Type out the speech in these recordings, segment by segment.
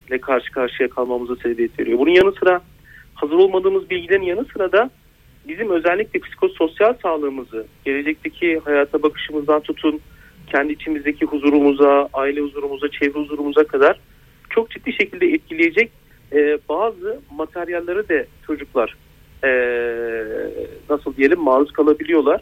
ile karşı karşıya kalmamıza sebebiyet veriyor. Bunun yanı sıra hazır olmadığımız bilgilerin yanı sıra da bizim özellikle psikososyal sağlığımızı, gelecekteki hayata bakışımızdan tutun, kendi içimizdeki huzurumuza, aile huzurumuza, çevre huzurumuza kadar çok ciddi şekilde etkileyecek bazı materyallere de çocuklar nasıl diyelim maruz kalabiliyorlar.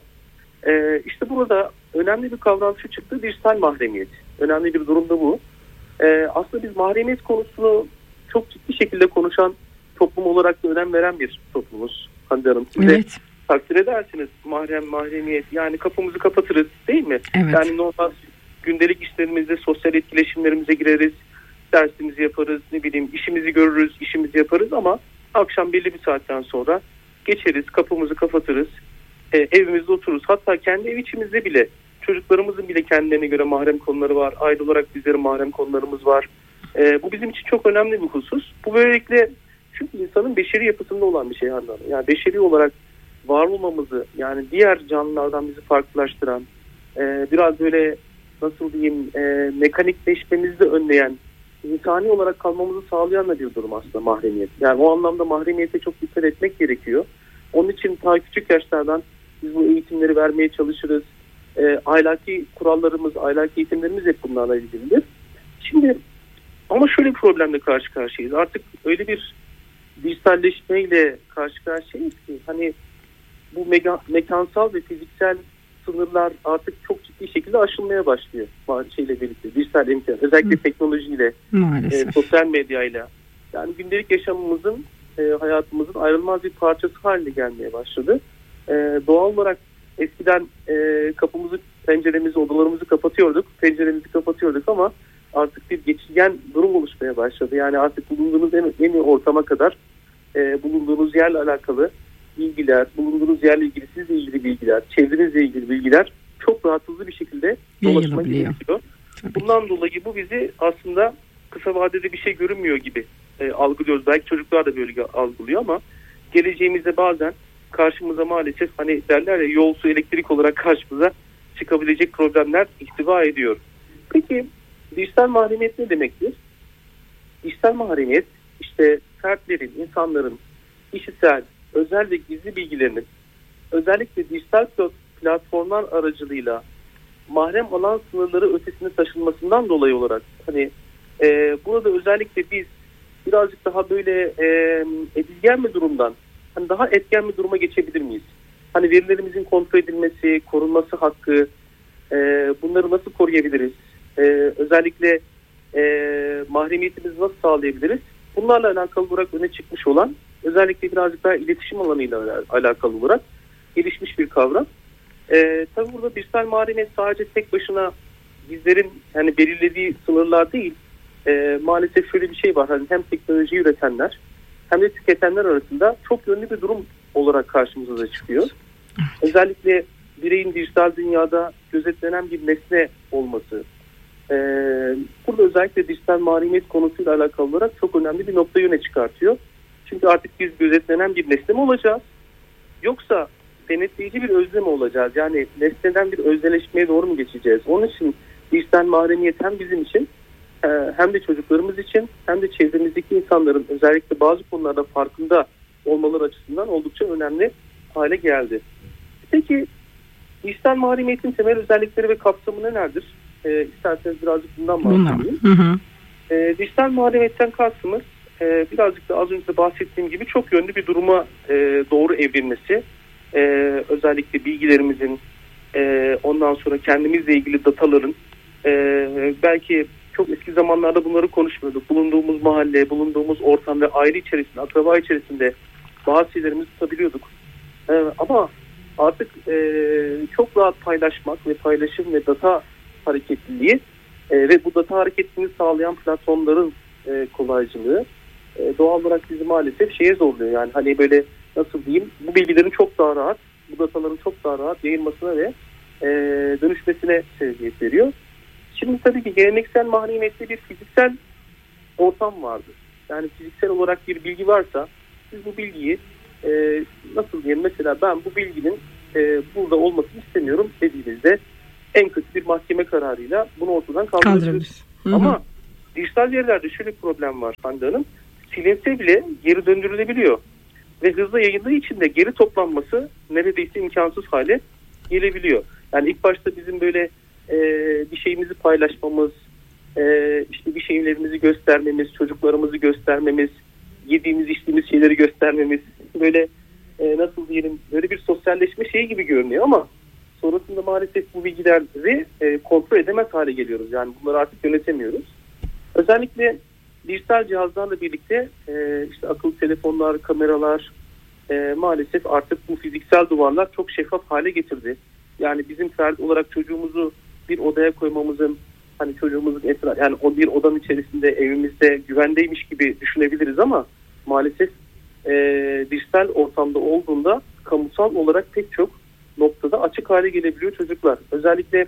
İşte burada önemli bir kavram şu çıktı: dijital mahremiyet. Önemli bir durum da bu. Aslında biz mahremiyet konusunu çok ciddi şekilde konuşan toplum olarak da önem veren bir toplumuz. Hande Hanım, siz de takdir edersiniz. Mahremiyet, yani kapımızı kapatırız değil mi? Evet. Yani normal gündelik işlerimizde, sosyal etkileşimlerimize gireriz, dersimizi yaparız, ne bileyim işimizi görürüz, işimizi yaparız ama akşam belli bir saatten sonra geçeriz, kapımızı kapatırız, evimizde otururuz. Hatta kendi ev içimizde bile çocuklarımızın bile kendilerine göre mahrem konuları var. Aile olarak bizlerin mahrem konularımız var. Bu bizim için çok önemli bir husus. Bu böylelikle çünkü insanın beşeri yapısında olan bir şey Hande Hanım. Yani beşeri olarak var olmamızı, yani diğer canlılardan bizi farklılaştıran, biraz böyle nasıl diyeyim mekanikleşmemizi de önleyen, insani olarak kalmamızı sağlayan da bir durum aslında mahremiyet. Yani o anlamda mahremiyete çok dikkat etmek gerekiyor. Onun için daha küçük yaşlardan biz bu eğitimleri vermeye çalışırız. Ahlaki kurallarımız, ahlaki eğitimlerimiz hep bunlarla ilgilidir. Şimdi ama şöyle bir problemle karşı karşıyayız. Artık öyle bir dijitalleşmeyle karşı karşıyayız ki hani bu mekansal ve fiziksel sınırlar artık çok ciddi şekilde aşılmaya başlıyor şeyle birlikte. Dijital imkan, özellikle teknolojiyle, sosyal medyayla. Yani gündelik yaşamımızın, hayatımızın ayrılmaz bir parçası haline gelmeye başladı. Doğal olarak eskiden kapımızı, penceremizi, odalarımızı kapatıyorduk, penceremizi kapatıyorduk ama artık bir geçirgen durum oluşmaya başladı. Yani artık bulunduğunuz en iyi ortama kadar bulunduğunuz yerle alakalı bilgiler, bulunduğunuz yerle ilgili sizle ilgili bilgiler, çevrenizle ilgili bilgiler çok rahat, hızlı bir şekilde dolaşmak gerekiyor. Bundan dolayı bu bizi aslında kısa vadede bir şey görünmüyor gibi algılıyoruz. Belki çocuklar da böyle algılıyor ama geleceğimizde bazen karşımıza maalesef hani derler ya yol su elektrik olarak karşımıza çıkabilecek problemler ihtiva ediyor. Peki dijital mahremiyet ne demektir? Dijital mahremiyet işte fertlerin, insanların kişisel, özel ve gizli bilgilerinin özellikle dijital platformlar aracılığıyla mahrem alan sınırları ötesine taşınmasından dolayı olarak hani burada özellikle biz birazcık daha böyle edilgen bir durumdan hani daha etken bir duruma geçebilir miyiz? Hani verilerimizin kontrol edilmesi, korunması hakkı, bunları nasıl koruyabiliriz? Özellikle mahremiyetimizi nasıl sağlayabiliriz? Bunlarla alakalı olarak öne çıkmış olan, özellikle birazcık daha iletişim alanıyla alakalı olarak gelişmiş bir kavram. Tabii burada dijital mahremiyet sadece tek başına bizlerin yani belirlediği sınırlar değil. Maalesef şöyle bir şey var. Hani hem teknoloji üretenler hem de tüketenler arasında çok yönlü bir durum olarak karşımıza da çıkıyor. Özellikle bireyin dijital dünyada gözetlenen bir nesne olması. Burada özellikle dijital mahremiyet konusuyla alakalı olarak çok önemli bir nokta öne çıkartıyor. Çünkü artık biz gözetlenen bir nesne mi olacağız? Yoksa denetleyici bir özne mi olacağız? Yani nesneden bir özneleşmeye doğru mu geçeceğiz? Onun için dijital mahremiyet hem bizim için hem de çocuklarımız için hem de çevremizdeki insanların özellikle bazı konularda farkında olmaları açısından oldukça önemli hale geldi. Peki dijital mahremiyetin temel özellikleri ve kapsamı nelerdir? İsterseniz birazcık bundan bahsedeyim. Dijital mahremiyetten kastımız birazcık da az önce de bahsettiğim gibi çok yönlü bir duruma doğru evrilmesi. Özellikle bilgilerimizin ondan sonra kendimizle ilgili dataların belki çok eski zamanlarda bunları konuşmuyorduk. Bulunduğumuz mahalle, bulunduğumuz ortam ve aile içerisinde, akraba içerisinde bazı şeylerimizi tutabiliyorduk. Ama artık çok rahat paylaşmak ve paylaşım ve data hareketliliği ve bu data hareketliliğini sağlayan platformların kolaycılığı doğal olarak bizi maalesef şeye zorluyor. Yani hani böyle nasıl diyeyim, bu bilgilerin çok daha rahat, bu dataların çok daha rahat yayılmasına ve dönüşmesine sebebiyet veriyor. Şimdi tabii ki geleneksel mahremiyette bir fiziksel ortam vardır. Yani fiziksel olarak bir bilgi varsa siz bu bilgiyi nasıl diyeyim, mesela ben bu bilginin burada olmasını istemiyorum dediğinizde en kötü bir mahkeme kararıyla bunu ortadan kaldırabiliriz. Ama dijital verilerde şöyle bir problem var Hande Hanım. Silinse bile geri döndürülebiliyor. Ve hızlı yayıldığı için de geri toplanması neredeyse imkansız hale gelebiliyor. Yani ilk başta bizim böyle bir şeyimizi paylaşmamız, işte bir şeylerimizi göstermemiz, çocuklarımızı göstermemiz, yediğimiz içtiğimiz şeyleri göstermemiz, böyle nasıl diyelim, böyle bir sosyalleşme şeyi gibi görünüyor ama sonrasında maalesef bu bilgileri kontrol edemez hale geliyoruz. Yani bunları artık yönetemiyoruz. Özellikle dijital cihazlarla birlikte işte akıllı telefonlar, kameralar maalesef artık bu fiziksel duvarlar çok şeffaf hale getirdi. Yani bizim ferdi olarak çocuğumuzu bir odaya koymamızın, hani çocuğumuzun yani o bir odanın içerisinde evimizde güvendeymiş gibi düşünebiliriz ama maalesef dijital ortamda olduğunda kamusal olarak pek çok noktada açık hale gelebiliyor çocuklar. Özellikle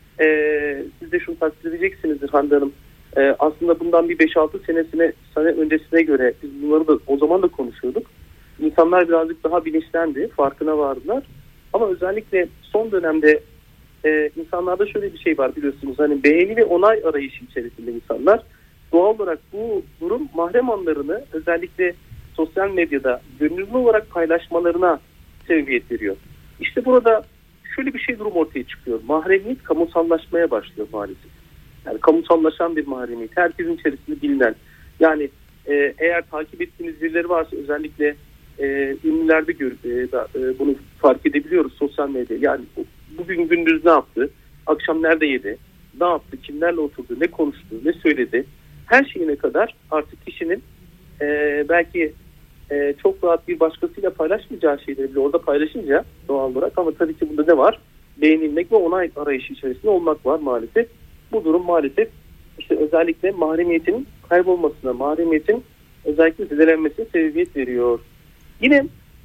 siz de şunu takdir edeceksinizdir Hande Hanım. Aslında bundan bir 5-6 sene öncesine göre biz bunları da o zaman da konuşuyorduk. İnsanlar birazcık daha bilinçlendi, farkına vardılar. Ama özellikle son dönemde insanlarda şöyle bir şey var biliyorsunuz. Hani beğeni ve onay arayışı içerisinde insanlar. Doğal olarak bu durum mahrem anlarını özellikle sosyal medyada gönüllü olarak paylaşmalarına sebebiyet veriyor. İşte burada şöyle bir şey durum ortaya çıkıyor. Mahremiyet kamusallaşmaya başlıyor maalesef. Yani kamusallaşan bir mahremiyet. Herkesin içerisinde bilinen. Yani eğer takip ettiğiniz birileri varsa özellikle ünlülerde bunu fark edebiliyoruz sosyal medyada. Yani bugün gündüz ne yaptı? Akşam nerede yedi? Ne yaptı? Kimlerle oturdu? Ne konuştu? Ne söyledi? Her şeyine kadar artık kişinin belki çok rahat bir başkasıyla paylaşmayacağı şeyleri bile orada paylaşınca doğal olarak, ama tabii ki bunda ne var? Beğenilmek ve onay arayışı içerisinde olmak var maalesef. Bu durum maalesef işte özellikle mahremiyetin kaybolmasına, mahremiyetin özellikle zedelenmesine sebebiyet veriyor. Yine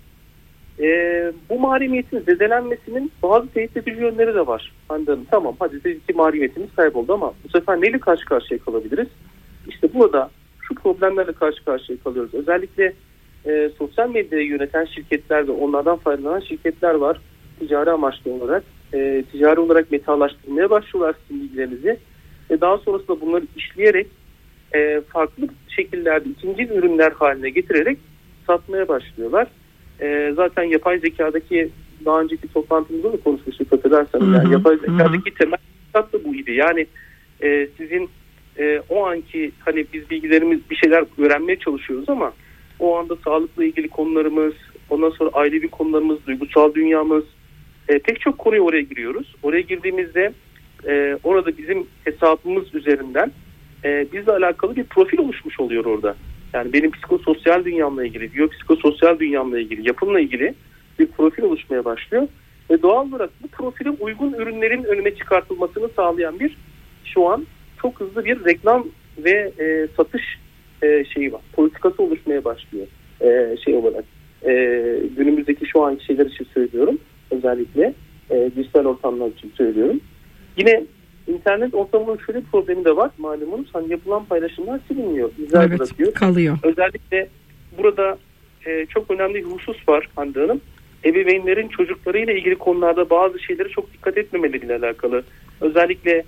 bu mahremiyetin zedelenmesinin bazı tehdit edici yönleri de var. Tamam, hadi dedik ki mahremiyetimiz kayboldu ama bu sefer neyle karşı karşıya kalabiliriz? İşte burada şu problemlerle karşı karşıya kalıyoruz. Özellikle sosyal medyayı yöneten şirketler ve onlardan faydalanan şirketler var. Ticari amaçlı olarak, ticari olarak metalaştırmaya başlıyorlar sizin bilgilerinizi. Ve daha sonrasında bunları işleyerek farklı şekillerde ikinci ürünler haline getirerek satmaya başlıyorlar. Zaten yapay zekadaki daha önceki toplantımızda da konuşmuştuk hatırlarsanız. Yani yapay zekadaki temel da bu idi. Yani sizin o anki hani biz bilgilerimiz bir şeyler öğrenmeye çalışıyoruz ama o anda sağlıkla ilgili konularımız, ondan sonra ailevi konularımız, duygusal dünyamız, pek çok konuya oraya giriyoruz. Oraya girdiğimizde orada bizim hesabımız üzerinden bizle alakalı bir profil oluşmuş oluyor orada. Yani benim psikososyal dünyamla ilgili, biyopsikososyal dünyamla ilgili, yapımla ilgili bir profil oluşmaya başlıyor. Ve doğal olarak bu profile uygun ürünlerin önüne çıkartılmasını sağlayan bir şu an çok hızlı bir reklam ve satış şeyi var. Politikası oluşmaya başlıyor şey olarak. Günümüzdeki şu anki şeyler için söylüyorum. Özellikle dijital ortamlar için söylüyorum. Yine internet ortamının şöyle bir problemi de var. Malumunuz hani yapılan paylaşımlar silinmiyor. Evet, bırakıyor. Kalıyor. Özellikle burada çok önemli bir husus var Hande Hanım. Ebeveynlerin çocuklarıyla ilgili konularda bazı şeylere çok dikkat etmemeleriyle alakalı. Özellikle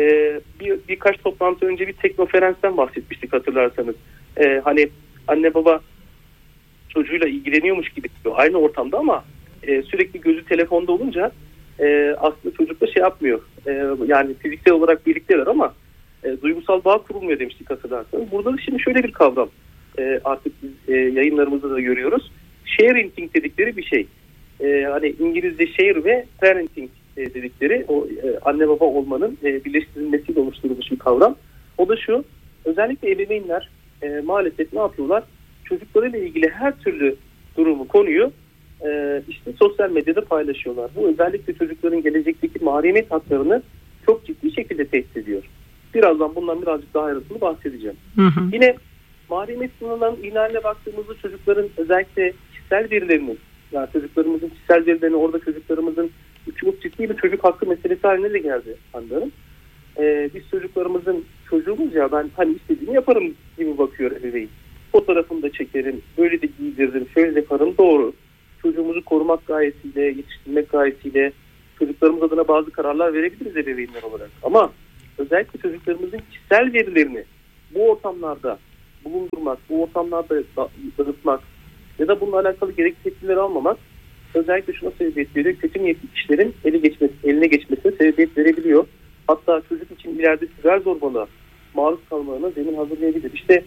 birkaç toplantı önce bir teknoferansten bahsetmiştik hatırlarsanız. Hani anne baba çocuğuyla ilgileniyormuş gibi aynı ortamda ama sürekli gözü telefonda olunca aslında çocuk da şey yapmıyor. Yani fiziksel olarak birlikteler ama duygusal bağ kurulmuyor demiştik hatırlarsanız. Burada da şimdi şöyle bir kavram artık biz yayınlarımızda da görüyoruz. Sharing dedikleri bir şey. Hani İngilizce share ve parenting dedikleri o anne baba olmanın birleştirilmesiyle oluşturulmuş bir kavram. O da şu: özellikle ebeveynler maalesef ne yapıyorlar? Çocuklarıyla ilgili her türlü durumu, konuyu işte sosyal medyada paylaşıyorlar. Bu özellikle çocukların gelecekteki mahremiyet haklarını çok ciddi şekilde tehdit ediyor. Birazdan bundan birazcık daha ayrıntılı bahsedeceğim. Yine mahremiyet sınırlarının ihlaline baktığımızda çocukların özellikle kişisel verilerinin, yani çocuklarımızın kişisel verilerini, orada çocuklarımızın çok ciddi bir çocuk hakkı meselesi haline de geldi sanırım. Biz çocuklarımızın, çocuğumuz ya ben hani istediğimi yaparım gibi bakıyor ebeveyn. Fotoğrafını da çekerim, böyle de giydiririm, şöyle de yaparım, doğru. Çocuğumuzu korumak gayesiyle, yetiştirmek gayesiyle çocuklarımız adına bazı kararlar verebiliriz ebeveynler olarak. Ama özellikle çocuklarımızın kişisel verilerini bu ortamlarda bulundurmak, bu ortamlarda dağıtmak ya da bununla alakalı gerekli tepkileri almamak özellikle şuna sebebiyet veriyor. Kötü niyetli kişilerin eline geçmesine sebebiyet verebiliyor. Hatta çocuk için ileride siber zorbalığa maruz kalmalarına zemin hazırlayabilir. İşte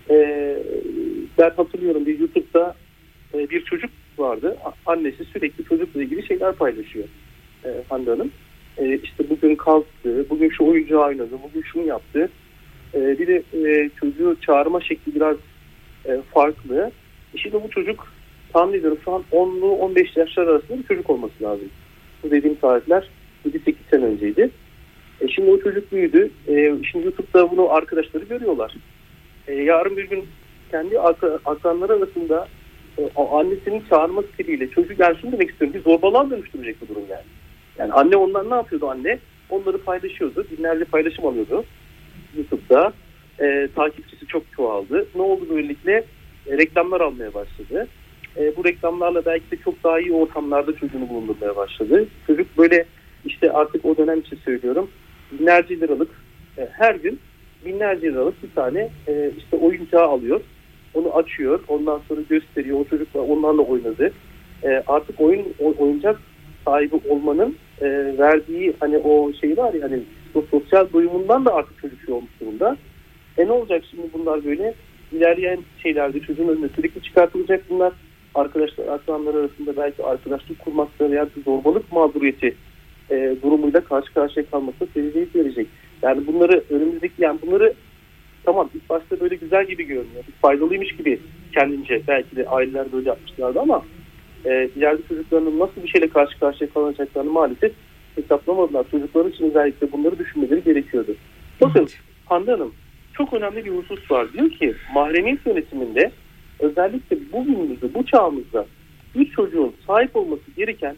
ben hatırlıyorum, bir YouTube'da bir çocuk vardı. Annesi sürekli çocukla ilgili şeyler paylaşıyor. Hande Hanım. İşte bugün kalktı, bugün şu oyuncağı oynadı, bugün şunu yaptı. Bir de çocuğu çağırma şekli biraz farklı. Şimdi bu çocuk tahmin ediyorum şu an 10'lu 15 yaşlar arasında bir çocuk olması lazım. Bu dediğim tarihler 7-8 sene önceydi. Şimdi o çocuk büyüdü. Şimdi YouTube'da bunu arkadaşları görüyorlar. Yarın bir gün kendi akranları arasında annesinin çağırma stiliyle çocuk, yani şunu demek istiyorum, bir zorbalığa dönüştürecek bu durum yani. Yani anne ondan ne yapıyordu anne? Onları paylaşıyordu. Binlerce paylaşım alıyordu YouTube'da. Takipçisi çok çoğaldı. Ne oldu böylelikle? Reklamlar almaya başladı. Bu reklamlarla belki de çok daha iyi ortamlarda çocuğunu bulundurmaya başladı. Çocuk böyle işte artık o dönem için söylüyorum, binlerce liralık her gün binlerce liralık bir tane işte oyuncağı alıyor. Onu açıyor. Ondan sonra gösteriyor. O çocukla onlarla oynadı. Artık oyuncak sahibi olmanın verdiği hani o şey var ya, hani o sosyal doyumundan da artık çocuk şey olmuş durumda. Ne olacak şimdi bunlar böyle? İlerleyen şeylerde çocuğun önüne sürekli çıkartılacak bunlar. Arkadaşlar, akranlar arasında belki arkadaşlık kurmakta veya zorbalık mağduriyeti durumuyla karşı karşıya kalmasına sebebiyet verecek. Yani bunları bunları tamam ilk başta böyle güzel gibi görünüyor. Faydalıymış gibi kendince belki de aileler böyle yapmışlardı ama ileride çocuklarının nasıl bir şeyle karşı karşıya kalacaklarını maalesef hesaplamadılar. Çocuklar için özellikle bunları düşünmeleri gerekiyordu. Bakın Hande Hanım, çok önemli bir husus var. Diyor ki mahremiyet yönetiminde özellikle bugünümüzde, bu çağımızda bir çocuğun sahip olması gereken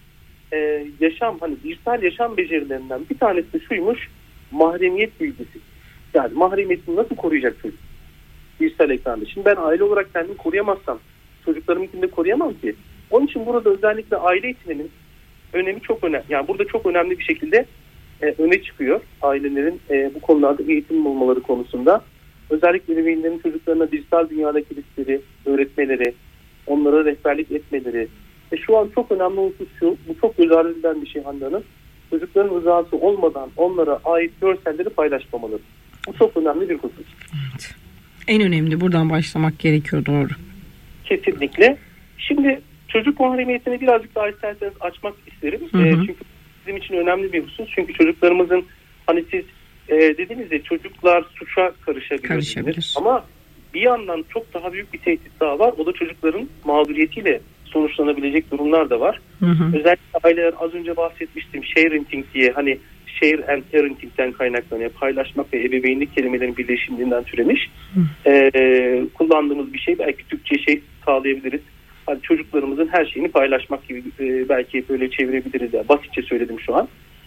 dijital yaşam becerilerinden bir tanesi de şuymuş: mahremiyet bilgisi. Yani mahremiyetini nasıl koruyacak çocuk dijital ekranda? Şimdi ben aile olarak kendimi koruyamazsam çocuklarımınkini de koruyamam ki. Onun için burada özellikle aile eğitiminin önemi çok önemli. Yani burada çok önemli bir şekilde öne çıkıyor ailelerin bu konularda eğitim olmaları konusunda. Özellikle ebeveynlerin çocuklarına dijital dünyadaki riskleri öğretmeleri, onlara rehberlik etmeleri. Şu an çok önemli husus şu, bu çok göz ardı edilen bir şey Hande Hanım. Çocukların rızası olmadan onlara ait görselleri paylaşmamaları. Bu çok önemli bir husus. Evet. En önemli buradan başlamak gerekiyor, doğru. Kesinlikle. Şimdi çocuk mahremiyetini birazcık daha isterseniz açmak isterim. Çünkü bizim için önemli bir husus. Çünkü çocuklarımızın hani siz dediğiniz gibi çocuklar suça karışabilir. Ama bir yandan çok daha büyük bir tehdit daha var. O da çocukların mağduriyetiyle sonuçlanabilecek durumlar da var. Özellikle aileler, az önce bahsetmiştim, sharenting diye, hani share and parenting'den kaynaklanıyor. Paylaşmak ve ebeveynlik kelimelerin birleşiminden türemiş. Kullandığımız bir şey, belki Türkçe şey sağlayabiliriz. Hani çocuklarımızın her şeyini paylaşmak gibi belki böyle çevirebiliriz. Yani basitçe söyledim şu an.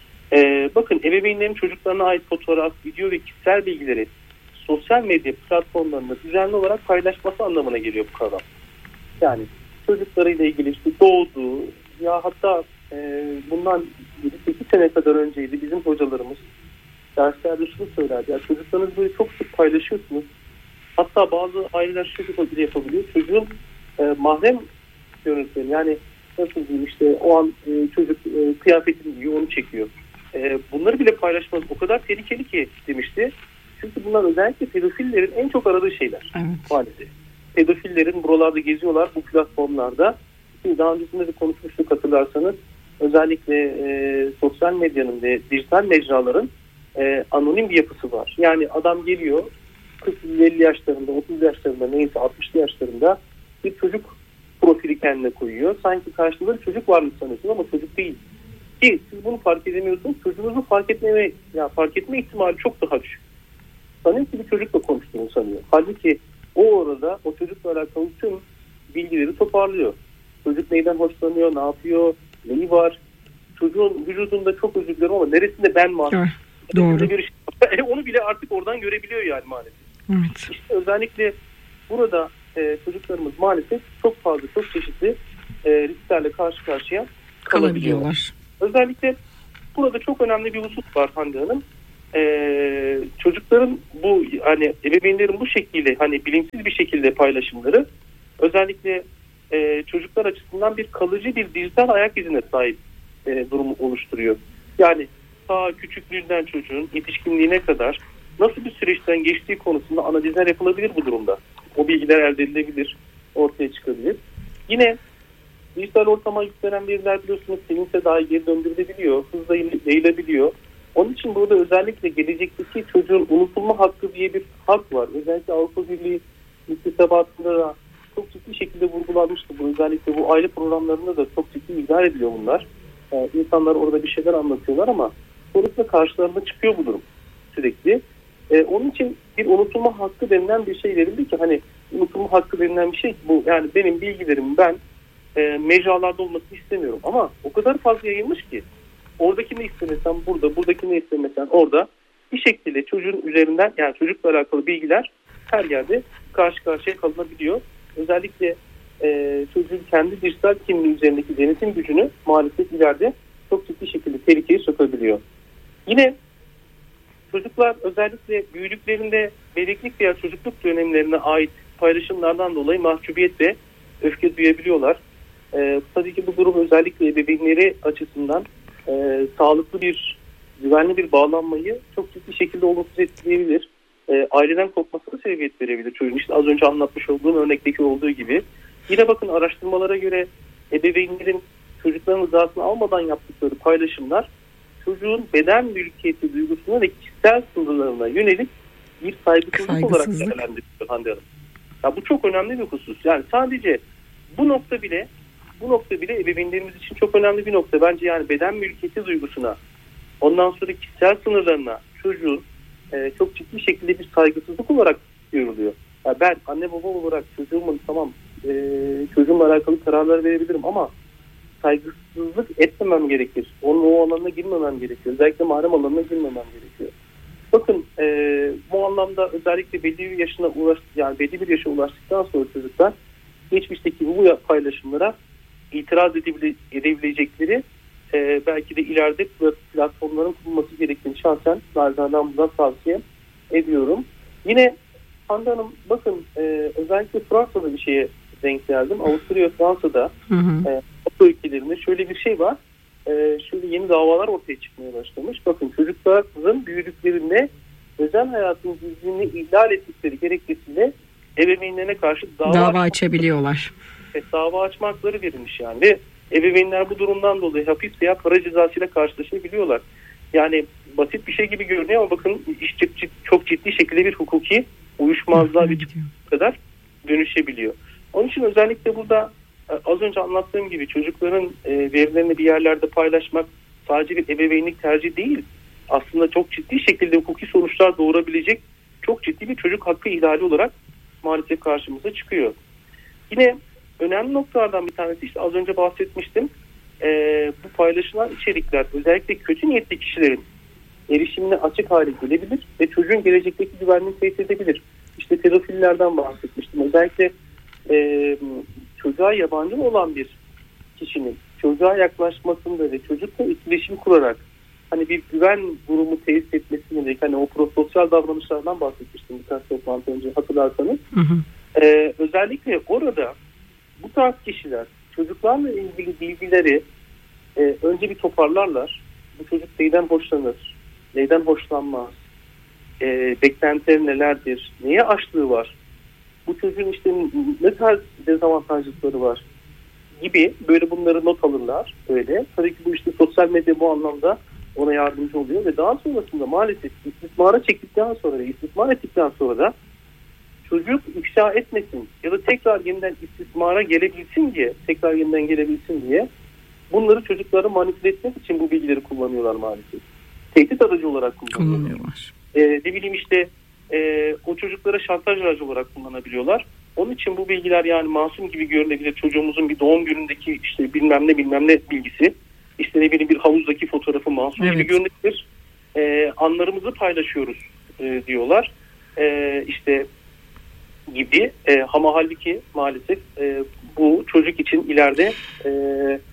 Bakın, ebeveynlerin çocuklarına ait fotoğraf, video ve kişisel bilgileri sosyal medya platformlarında düzenli olarak paylaşması anlamına geliyor bu kavram. Yani çocuklarıyla ilgili işte doğduğu, ya hatta bundan 7-8 sene kadar önceydi, bizim hocalarımız derslerde şunu söylerdi: ya çocuklarınızı böyle çok sık paylaşıyorsunuz. Hatta bazı aileler şu bile yapabiliyor. Çocuğun mahrem görüntülerini, yani nasıl diyeyim, işte o an çocuk kıyafetini giyiyor, onu çekiyor. Bunları bile paylaşmanız o kadar tehlikeli ki demişti. Çünkü bunlar özellikle pedofillerin en çok aradığı şeyler. Evet. Maalesef. Pedofillerin buralarda geziyorlar, bu platformlarda. Şimdi daha öncesinde de konuşmuştuk, hatırlarsanız. Özellikle sosyal medyanın ve dijital mecraların anonim bir yapısı var. Yani adam geliyor 40-50 yaşlarında, 30 yaşlarında, neyse 60'lı yaşlarında bir çocuk profili kendine koyuyor. Sanki karşında bir çocuk varmış sanıyorsun ama çocuk değil. Ki siz bunu fark edemiyorsunuz. Çocuğunuzun fark etme ihtimali çok daha düşük. Sanıyor ki bir çocukla konuştuğunu sanıyor. Halbuki o orada o çocukla alakalı tüm bilgileri toparlıyor. Çocuk neyden hoşlanıyor, ne yapıyor, neyi var. Çocuğun vücudunda, çok özür dilerim ama neresinde ben var. Doğru. Onu bile artık oradan görebiliyor yani maalesef. Evet. İşte özellikle burada çocuklarımız maalesef çok fazla, çok çeşitli risklerle karşı karşıya kalabiliyorlar. Özellikle burada çok önemli bir husus var Hande Hanım. çocukların bu hani ebeveynlerin bu şekilde hani bilinçsiz bir şekilde paylaşımları özellikle çocuklar açısından bir kalıcı bir dijital ayak izine sahip durumu oluşturuyor. Yani ta küçüklüğünden çocuğun yetişkinliğine kadar nasıl bir süreçten geçtiği konusunda analizler yapılabilir bu durumda. O bilgiler elde edilebilir, ortaya çıkabilir. Yine dijital ortama yüklenen veriler biliyorsunuz seninse daha geri döndürülebiliyor, hızla yayılabiliyor. Onun için burada özellikle gelecekteki çocuğun unutulma hakkı diye bir hak var. Özellikle Avrupa Birliği müktesebatında da çok ciddi şekilde vurgulanmıştı. Bu özellikle bu aile programlarında da çok ciddi ihlal ediliyor bunlar. İnsanlar orada bir şeyler anlatıyorlar ama sonrasında karşılarına çıkıyor bu durum sürekli. Onun için bir unutulma hakkı denilen bir şey verildi ki hani unutulma hakkı denilen bir şey bu. Yani benim bilgilerim ben mecralarda olmasını istemiyorum ama o kadar fazla yayılmış ki oradakini istemesen burada, buradakini istemesen orada bir şekilde çocuğun üzerinden yani çocukla alakalı bilgiler her yerde karşı karşıya kalınabiliyor. Özellikle çocuğun kendi dijital kimliği üzerindeki denetim gücünü maalesef ileride çok ciddi şekilde tehlikeye sokabiliyor. Yine çocuklar özellikle büyüdüklerinde bebeklik veya çocukluk dönemlerine ait paylaşımlardan dolayı mahcubiyet ve öfke duyabiliyorlar. Tabii ki bu durum özellikle ebeveynleri açısından sağlıklı bir, güvenli bir bağlanmayı çok ciddi şekilde olumsuz etkileyebilir. Aileden kopmasına sebebiyet verebilir çocuğun. İşte az önce anlatmış olduğum örnekteki olduğu gibi. Yine bakın araştırmalara göre ebeveynlerin çocukların rızasını almadan yaptıkları paylaşımlar çocuğun beden mülkiyeti duygusuna ve kişisel sınırlarına yönelik bir saygısızlık olarak değerlendiriliyor Hande Hanım. Ya bu çok önemli bir husus. Yani sadece bu nokta bile ebeveynlerimiz için çok önemli bir nokta. Bence yani beden mülkiyeti duygusuna, ondan sonra kişisel sınırlarına çocuğun çok ciddi şekilde bir saygısızlık olarak görülüyor. Yani ben anne baba olarak çocuğumun çocuğumla alakalı kararlar verebilirim ama saygısızlık etmemem gerekir. Onun o alanına girmemem gerekiyor. Özellikle mahrem alanına girmemem gerekiyor. Bakın bu anlamda özellikle belli bir yaşa ulaştıktan sonra çocuklar geçmişteki bu paylaşımlara itiraz edebilecekleri belki de ileride platformların kurulması gerektiğini şahsen buradan tavsiye ediyorum. Yine Hande Hanım bakın özellikle Fransa'da bir şeye denk geldim. Avusturya Fransa'da Avrupa ülkelerinde şöyle bir şey var. Şöyle yeni davalar ortaya çıkmaya başlamış. Bakın çocukların büyüdüklerinde özel hayatın gizliliğini ihlal ettikleri gerekçesiyle ebeveynlerine karşı dava açabiliyorlar. Dava açma hakları verilmiş yani ve ebeveynler bu durumdan dolayı hapis veya para cezasıyla karşılaşabiliyorlar. Yani basit bir şey gibi görünüyor ama bakın iş çok ciddi şekilde bir hukuki uyuşmazlığa bir kadar dönüşebiliyor. Onun için özellikle burada az önce anlattığım gibi çocukların verilerini bir yerlerde paylaşmak sadece bir ebeveynlik tercih değil. Aslında çok ciddi şekilde hukuki sonuçlar doğurabilecek çok ciddi bir çocuk hakkı ihlali olarak maalesef karşımıza çıkıyor. Yine önemli noktalardan bir tanesi işte az önce bahsetmiştim. Bu paylaşılan içerikler özellikle kötü niyetli kişilerin erişimine açık hale gelebilir ve çocuğun gelecekteki güvenliğini tehdit edebilir. İşte pedofillerden bahsetmiştim. Özellikle çocuğa yabancı olan bir kişinin çocuğa yaklaşmasında ve çocukla etkileşim kurarak hani bir güven durumu tesis etmesine yönelik hani o prososyal davranışlardan bahsetmiştim birkaç toplantı önce hatırlarsanız. Özellikle orada bu tarz kişiler çocuklarla ilgili bilgileri önce bir toparlarlar. Bu çocuk neyden hoşlanır, neyden hoşlanmaz, beklentileri nelerdir, neye açlığı var, bu çocuğun işte ne tarz dezavantajlıkları var gibi böyle bunları not alırlar. Böyle. Tabii ki bu işte sosyal medya bu anlamda ona yardımcı oluyor ve daha sonrasında maalesef istismara çektikten sonra ve istismar ettikten sonra da çocuk ifşa etmesin ya da tekrar yeniden istismara gelebilsin diye bunları çocuklara manipüle etmek için bu bilgileri kullanıyorlar maalesef. Tehdit aracı olarak kullanıyorlar. Ne bileyim işte o çocuklara şantaj aracı olarak kullanabiliyorlar. Onun için bu bilgiler yani masum gibi görünebilir. Çocuğumuzun bir doğum günündeki işte bilmem ne bilgisi, işte ne bileyim bir havuzdaki fotoğrafı masum gibi görünebilir. Anlarımızı paylaşıyoruz diyorlar. İşte gibi ama halbuki maalesef bu çocuk için ileride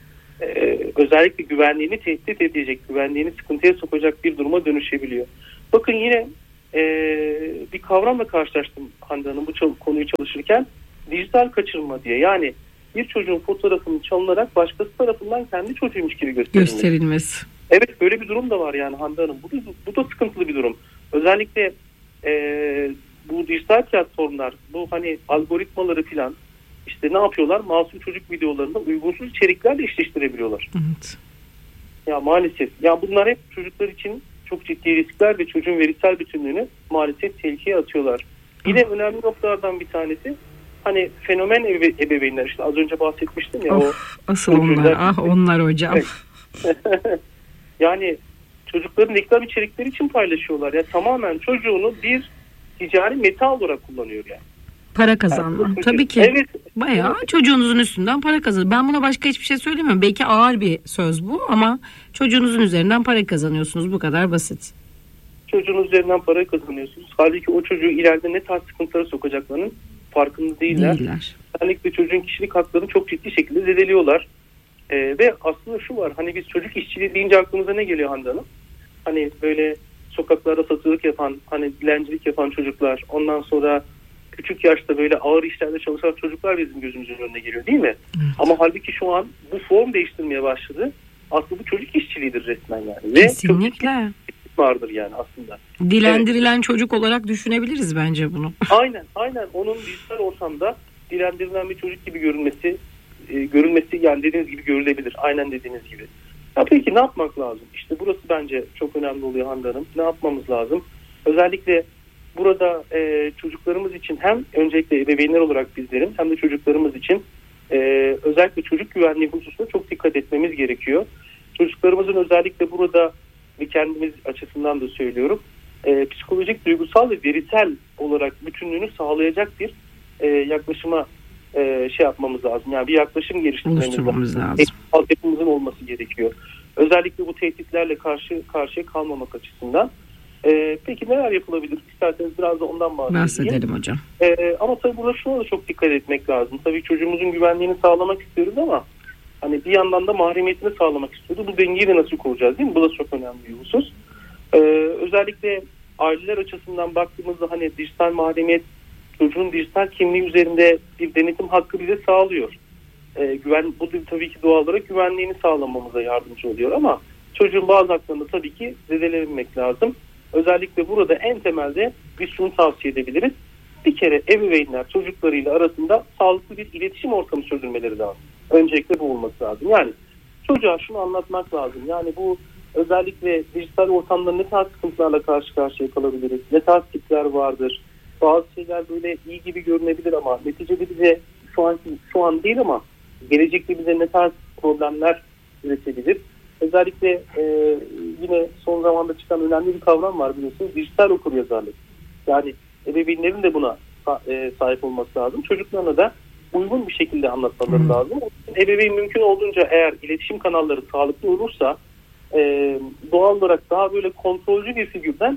özellikle güvenliğini tehdit edecek, güvenliğini sıkıntıya sokacak bir duruma dönüşebiliyor. Bakın yine bir kavramla karşılaştım Hande Hanım bu konuyu çalışırken. Dijital kaçırma diye. Yani bir çocuğun fotoğrafının çalınarak başkası tarafından kendi çocuğuymuş gibi gösterilmesi. Evet, böyle bir durum da var yani Hande Hanım. Bu da sıkıntılı bir durum. Özellikle bu dijital platformlar, bu hani algoritmaları filan işte ne yapıyorlar? Masum çocuk videolarında uygunsuz içeriklerle eşleştirebiliyorlar. Evet. Ya maalesef. Ya bunlar hep çocuklar için çok ciddi riskler ve çocuğun verisel bütünlüğünü maalesef tehlikeye atıyorlar. Yine önemli noktalardan bir tanesi hani fenomen ebeveynler, işte az önce bahsetmiştim ya. Asıl onlar. Onlar hocam. Evet. Yani çocukların reklam içerikleri için paylaşıyorlar. Ya tamamen çocuğunu bir ticari meta olarak kullanıyor yani. Para kazanma. Yani, tabii ki. Evet. Bayağı çocuğunuzun üstünden para kazanıyor. Ben buna başka hiçbir şey söylemiyorum. Belki ağır bir söz bu ama çocuğunuzun üzerinden para kazanıyorsunuz. Bu kadar basit. Çocuğunuz üzerinden para kazanıyorsunuz. Halbuki o çocuğu ileride ne tarz sıkıntılara sokacaklarının farkında değiller. Özellikle çocuğun kişilik haklarını çok ciddi şekilde zedeliyorlar. Ve aslında şu var. Hani biz çocuk işçiliği deyince aklımıza ne geliyor Hande Hanım? Hani böyle sokaklarda satılık yapan, hani dilencilik yapan çocuklar, ondan sonra küçük yaşta böyle ağır işlerde çalışan çocuklar bizim gözümüzün önüne geliyor değil mi? Evet. Ama halbuki şu an bu form değiştirmeye başladı. Aslında bu çocuk işçiliğidir resmen yani. Kesinlikle. Ve vardır yani aslında. Dilendirilen çocuk olarak düşünebiliriz bence bunu. Aynen. Onun dijital ortamda dilendirilen bir çocuk gibi görünmesi yani dediğiniz gibi görülebilir. Aynen dediğiniz gibi. Ya peki ne yapmak lazım? İşte burası bence çok önemli oluyor Hande Hanım. Ne yapmamız lazım? Özellikle burada çocuklarımız için hem öncelikle ebeveynler olarak bizlerin hem de çocuklarımız için özellikle çocuk güvenliği hususunda çok dikkat etmemiz gerekiyor. Çocuklarımızın özellikle burada ve kendimiz açısından da söylüyorum psikolojik, duygusal ve verisel olarak bütünlüğünü sağlayacak bir yaklaşıma yapmamız lazım. Yani bir yaklaşım geliştirmemiz lazım. Altyapımızın olması gerekiyor. Özellikle bu tehditlerle karşıya kalmamak açısından. Peki neler yapılabilir? İsterseniz biraz da ondan bahsedelim hocam. Ama tabii burada şuna da çok dikkat etmek lazım. Tabii çocuğumuzun güvenliğini sağlamak istiyoruz ama hani bir yandan da mahremiyetini sağlamak istiyoruz. Bu dengeyi de nasıl kuracağız değil mi? Bu da çok önemli bir husus. Özellikle aileler açısından baktığımızda hani dijital mahremiyet çocuğun dijital kimliği üzerinde bir denetim hakkı bize sağlıyor. Bu tabii ki doğal olarak güvenliğini sağlamamıza yardımcı oluyor ama çocuğun bazı haklarını tabii ki zedelememek lazım. Özellikle burada en temelde biz şunu tavsiye edebiliriz. Bir kere ebeveynler çocuklarıyla arasında sağlıklı bir iletişim ortamı sürdürmeleri lazım. Öncelikle bu olması lazım. Yani çocuğa şunu anlatmak lazım. Yani bu özellikle dijital ortamda ne tarz sıkıntılarla karşı karşıya kalabiliriz? Ne tarz tipler vardır? Bazı şeyler böyle iyi gibi görünebilir ama neticede bize şu an değil ama gelecekte bize ne tarz problemler üretebilir? Özellikle yine son zamanda çıkan önemli bir kavram var biliyorsunuz. Dijital okuryazarlık. Yani ebeveynlerin de buna sahip olması lazım. Çocuklarına da uygun bir şekilde anlatmaları lazım. Ebeveyn mümkün olduğunca eğer iletişim kanalları sağlıklı olursa doğal olarak daha böyle kontrolcü bir figürden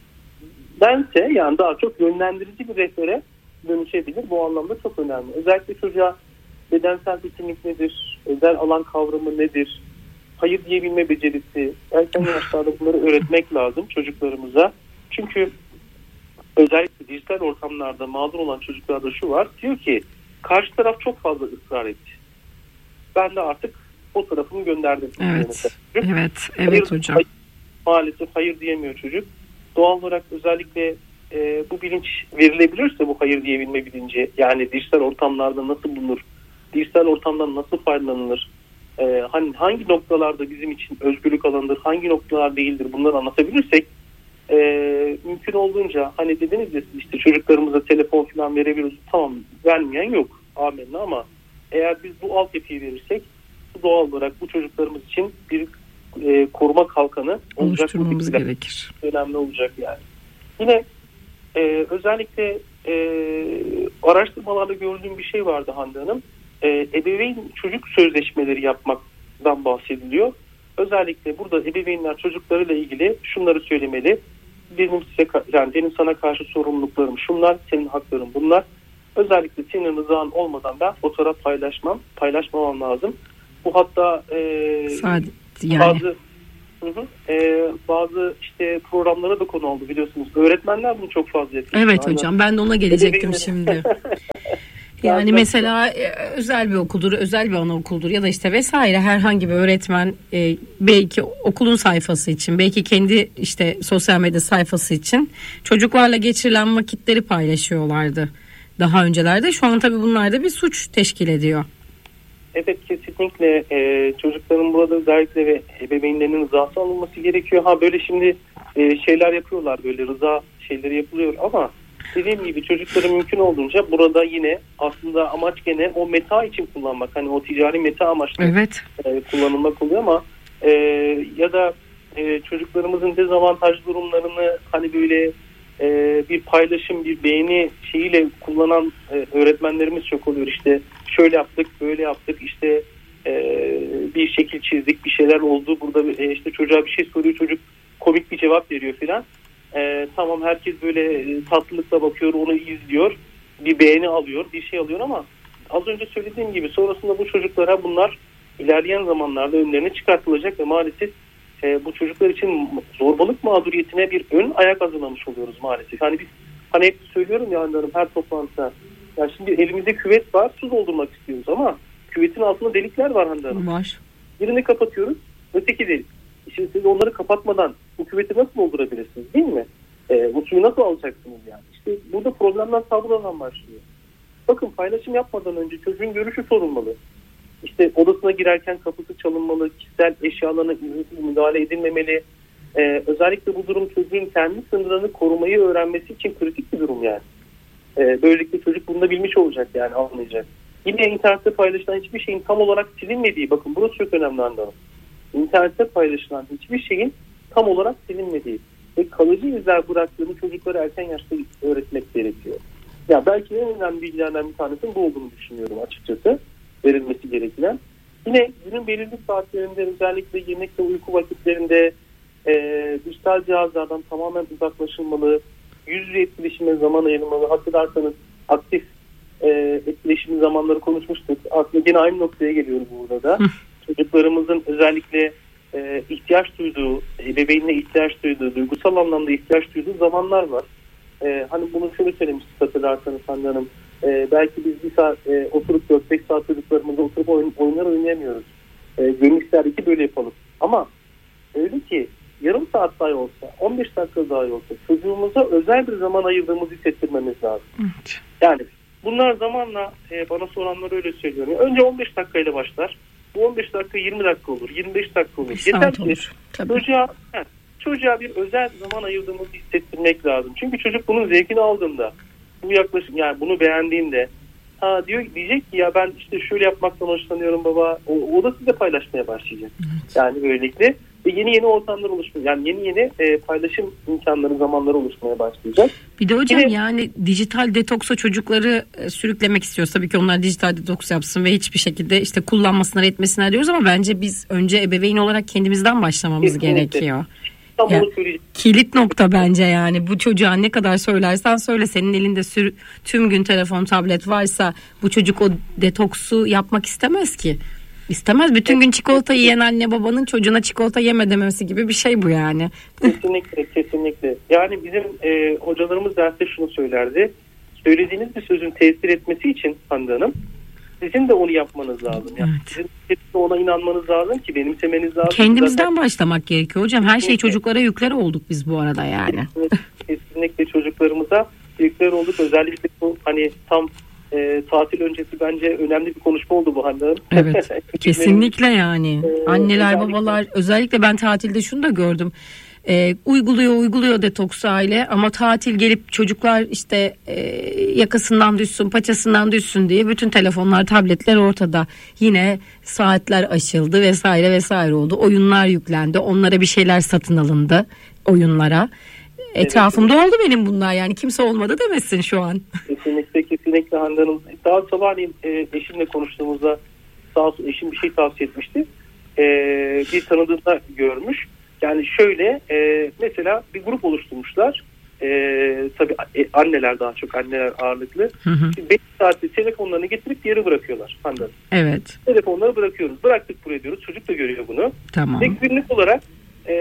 yani daha çok yönlendirici bir rehbere dönüşebilir. Bu anlamda çok önemli. Özellikle çocuğa bedensel bütünlük nedir? Özel alan kavramı nedir? Hayır diyebilme becerisi. Erken yaşlarda bunları öğretmek lazım çocuklarımıza. Çünkü özellikle dijital ortamlarda mağdur olan çocuklarda şu var. Diyor ki karşı taraf çok fazla ısrar etti. Ben de artık fotoğrafımı gönderdim. Evet hocam. Maalesef hayır diyemiyor çocuk. Doğal olarak özellikle bu bilinç verilebilirse bu hayır diyebilme bilinci yani dijital ortamlarda nasıl bulunur? Dijital ortamdan nasıl faydalanılır? Hangi noktalarda bizim için özgürlük alanıdır? Hangi noktalar değildir? Bunları anlatabilirsek mümkün olduğunca hani dediniz ya işte çocuklarımıza telefon falan verebiliyoruz. Tamam vermeyen yok. Amenna ama eğer biz bu altyapıyı verirsek doğal olarak bu çocuklarımız için bir koruma kalkanı oluşturmamız gerekir. Önemli olacak yani. Yine özellikle araştırmalarda gördüğüm bir şey vardı Hande Hanım. Ebeveyn çocuk sözleşmeleri yapmaktan bahsediliyor. Özellikle burada ebeveynler çocuklarıyla ilgili şunları söylemeli. Benim sana karşı sorumluluklarım şunlar, senin hakların bunlar. Özellikle senin rızan olmadan ben fotoğraf paylaşmamam lazım. Bu hatta Bazı işte programlara da konu oldu biliyorsunuz. Öğretmenler bunu çok fazla yapıyor. Evet hocam, ben de ona gelecektim şimdi. Yani mesela özel bir okuldur, özel bir anaokuldur ya da işte vesaire, herhangi bir öğretmen belki okulun sayfası için, belki kendi işte sosyal medya sayfası için çocuklarla geçirilen vakitleri paylaşıyorlardı daha öncelerde. Şu an tabii bunlar da bir suç teşkil ediyor. Evet, kesinlikle çocukların burada özellikle ve ebeveynlerinin rızası alınması gerekiyor. Böyle şimdi şeyler yapıyorlar, böyle rıza şeyleri yapılıyor ama dediğim gibi çocukları mümkün olduğunca burada yine aslında amaç gene o meta için kullanmak. Hani o ticari meta amaçlı kullanılmak oluyor ama ya da çocuklarımızın dezavantaj durumlarını hani böyle bir paylaşım, bir beğeni şeyiyle kullanan öğretmenlerimiz çok oluyor. İşte şöyle yaptık, böyle yaptık, işte bir şekil çizdik, bir şeyler oldu. Burada işte çocuğa bir şey soruyor, çocuk komik bir cevap veriyor filan. Tamam, herkes böyle tatlılıkla bakıyor, onu izliyor, bir beğeni alıyor, bir şey alıyor ama az önce söylediğim gibi sonrasında bu çocuklara bunlar ilerleyen zamanlarda önlerine çıkartılacak ve maalesef bu çocuklar için zorbalık mağduriyetine bir ön ayak hazırlamış oluyoruz maalesef. Hani biz hani hep söylüyorum ya Hanım, her toplantıda. Yani şimdi elimizde küvet var, su doldurmak istiyoruz ama küvetin altında delikler var Hanım. Var. Birini kapatıyoruz, öteki delik. Şimdi siz onları kapatmadan bu küveti nasıl doldurabilirsiniz, değil mi? Bu suyu nasıl alacaksınız yani? İşte burada problemler sabırdan başlıyor. Bakın, paylaşım yapmadan önce çocuğun görüşü sorulmalı. İşte odasına girerken kapısı çalınmalı, kişisel eşyalarına izinsiz müdahale edilmemeli. Özellikle bu durum çocuğun kendi sınırlarını korumayı öğrenmesi için kritik bir durum yani. Böylelikle çocuk bunu da bilmiş olacak, yani anlayacak. Yine internette paylaşılan hiçbir şeyin tam olarak silinmediği, bakın burası çok önemli anlamda. İnternette paylaşılan hiçbir şeyin tam olarak silinmediği ve kalıcı izler bıraktığını çocuklara erken yaşta öğretmek gerekiyor. Ya belki en önemli bilgilerden bir tanesinin bu olduğunu düşünüyorum açıkçası, verilmesi gereken. Yine günün belirli saatlerinde, özellikle yemek ve uyku vakitlerinde dijital cihazlardan tamamen uzaklaşılmalı, yüz yüze etkileşime zaman ayrılmalı. Hatırlarsanız aktif etkileşim zamanları konuşmuştuk. Aslında yine aynı noktaya geliyoruz burada da. Çocuklarımızın özellikle ihtiyaç duyduğu, ebeveynine ihtiyaç duyduğu, duygusal anlamda ihtiyaç duyduğu zamanlar var. Hani bunu şöyle söylemiştik hatırlarsanız Hande Hanım. Belki biz bir saat oturup 4-5 saat çocuklarımızla oturup oyunlar oynayamıyoruz. Gönül ister ki böyle yapalım. Ama öyle ki yarım saat daha olsa, 15 dakika daha olsa çocuğumuza özel bir zaman ayırdığımızı hissettirmemiz lazım. Evet. Yani bunlar zamanla bana soranlar öyle söylüyor. Önce 15 dakikayla başlar. Bu 15 dakika 20 dakika olur, 25 dakika olur. Yeter ki çocuğa bir özel zaman ayırdığımızı hissettirmek lazım. Çünkü çocuk bunun zevkini aldığında, bu yaklaşım, yani bunu beğendiğinde diyecek ki ya ben işte şöyle yapmaktan hoşlanıyorum baba. O da size paylaşmaya başlayacak. Evet. Yani böylelikle ve yeni ortamlar oluşmuyor. Yani yeni paylaşım imkanları, zamanları oluşmaya başlayacak. Bir de hocam yani dijital detoksa çocukları sürüklemek istiyoruz. Tabii ki onlar dijital detoks yapsın ve hiçbir şekilde işte kullanmasınlar, etmesinler diyoruz ama bence biz önce ebeveyn olarak kendimizden başlamamız gerekiyor. Ya, kilit nokta bence yani. Bu çocuğa ne kadar söylersen söyle, senin elinde tüm gün telefon, tablet varsa bu çocuk o detoksu yapmak istemez ki. İstemez. Bütün gün çikolata yiyen anne babanın çocuğuna çikolata yeme demesi gibi bir şey bu yani. Kesinlikle. Yani bizim hocalarımız derste şunu söylerdi. Söylediğiniz bir sözün tesir etmesi için Hande Hanım, sizin de onu yapmanız lazım. Yani evet. Sizin de ona inanmanız lazım ki benimsemeniz lazım. Kendimizden başlamak gerekiyor hocam. Her şey çocuklara yükler olduk biz bu arada yani. Kesinlikle çocuklarımıza yükler olduk. Özellikle bu hani tam tatil öncesi bence önemli bir konuşma oldu bu Hande Hanım. Evet. Kesinlikle yani. Anneler, babalar, özellikle ben tatilde şunu da gördüm. Uyguluyor detoks aile ama tatil gelip çocuklar işte yakasından düşsün, paçasından düşsün diye bütün telefonlar, tabletler ortada. Yine saatler aşıldı vesaire oldu. Oyunlar yüklendi. Onlara bir şeyler satın alındı oyunlara. Etrafımda oldu benim bunlar, yani kimse olmadı demesin şu an. Kesinlikle Hande Hanım. Daha sabahleyin eşimle konuştuğumuzda sağ olsun eşim bir şey tavsiye etmişti. Bir tanıdığında görmüş. Yani şöyle mesela bir grup oluşturmuşlar. Tabii anneler, daha çok anneler ağırlıklı. 5 saatte telefonlarını getirip yere bırakıyorlar. Hande Hanım. Evet. Telefonları bırakıyoruz. Bıraktık buraya diyoruz. Çocuk da görüyor bunu. Tamam. Ve günlük olarak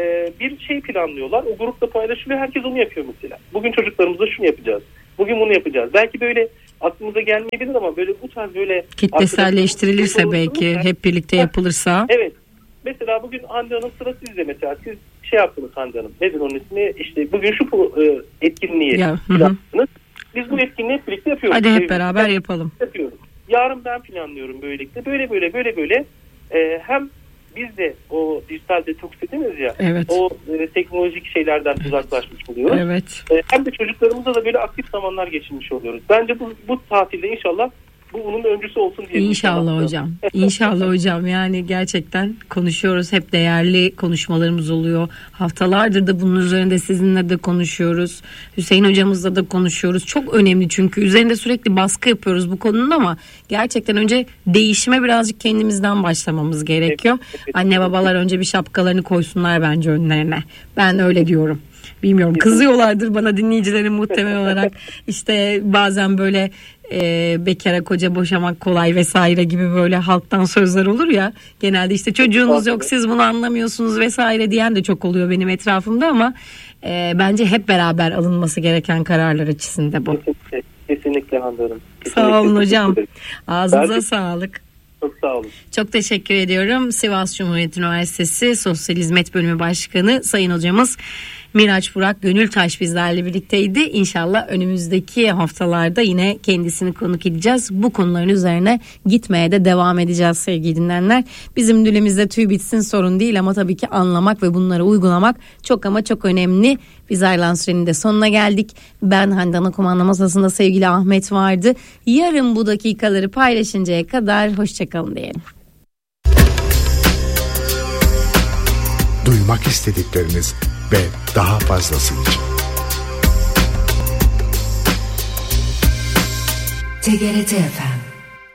bir şey planlıyorlar. O grupta paylaşılıyor. Herkes onu yapıyor mesela. Bugün çocuklarımıza şunu yapacağız. Bugün bunu yapacağız. Belki böyle aklımıza gelmeyebilir ama böyle bu tarz böyle kitleselleştirilirse belki hep birlikte yapılırsa. Evet. Mesela bugün Hande Hanım sıra sizde mesela. Siz şey yaptınız Hande Hanım. Nedir onun ismi? İşte bugün şu etkinliği yaptınız. Biz bu etkinliği hep birlikte yapıyoruz. Hadi hep beraber yapalım. Yapıyoruz. Yarın ben planlıyorum böylelikle. Böyle. Hem biz de o dijital detoks dediniz ya. Evet. O teknolojik şeylerden uzaklaşmış oluyoruz. Evet. Hem de çocuklarımızla da böyle aktif zamanlar geçirmiş oluyoruz. Bence bu tatilde inşallah bunun öncüsü olsun diye. İnşallah hocam. İnşallah hocam. Yani gerçekten konuşuyoruz. Hep değerli konuşmalarımız oluyor. Haftalardır da bunun üzerinde sizinle de konuşuyoruz. Hüseyin hocamızla da konuşuyoruz. Çok önemli çünkü üzerinde sürekli baskı yapıyoruz bu konunun ama gerçekten önce değişime birazcık kendimizden başlamamız gerekiyor. Evet. Anne babalar önce bir şapkalarını koysunlar bence önlerine. Ben öyle diyorum. Bilmiyorum, kızıyorlardır bana dinleyicilerin muhtemel olarak. İşte bazen böyle bekara koca boşamak kolay vesaire gibi böyle halktan sözler olur ya. Genelde işte çocuğunuz yok, siz bunu anlamıyorsunuz vesaire diyen de çok oluyor benim etrafımda ama bence hep beraber alınması gereken kararlar açısında bu. Kesinlikle anlıyorum. Sağ olun hocam. Ağzınıza sağlık. Çok sağ olun. Çok teşekkür ediyorum. Sivas Cumhuriyet Üniversitesi Sosyal Hizmet Bölümü Başkanı Sayın Hocamız Miraç Burak Gönültaş bizlerle birlikteydi. İnşallah önümüzdeki haftalarda yine kendisini konuk edeceğiz. Bu konuların üzerine gitmeye de devam edeceğiz sevgili dinleyenler. Bizim dilimizde tüy bitsin sorun değil ama tabii ki anlamak ve bunları uygulamak çok ama çok önemli. Biz ayrılan sürenin de sonuna geldik. Ben Hande Ana kumanda masasında sevgili Ahmet vardı. Yarın bu dakikaları paylaşıncaya kadar hoşçakalın diyelim. Duymak istedikleriniz ve daha fazlası için. TGRT FM